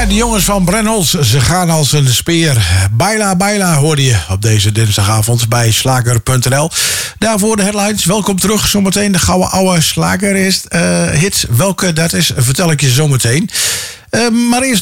Ja, de jongens van Brenholz, ze gaan als een speer. Baila, baila hoorde je op deze dinsdagavond bij slager.nl. Daarvoor de headlines. Welkom terug. Zometeen de gouden oude slager hits. Welke dat is, vertel ik je zometeen. Maar eerst